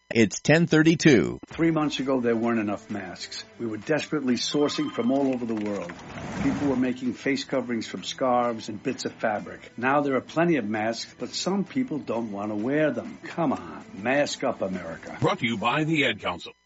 It's 10:32. 3 months ago, there weren't enough masks. We were desperately sourcing from all over the world. People were making face coverings from scarves and bits of fabric. Now there are plenty of masks, but some people don't want to wear them. Come on, mask up, America. Brought to you by the Ad Council.